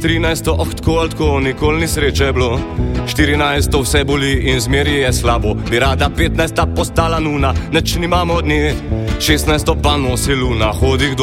13, tako, nikoli ni sreče bilo. 14, vse boli in zmeri je slabo. Bi rada 15 postala nuna, neč nimamo od nje. 16 pa nosi luna, hodi kdo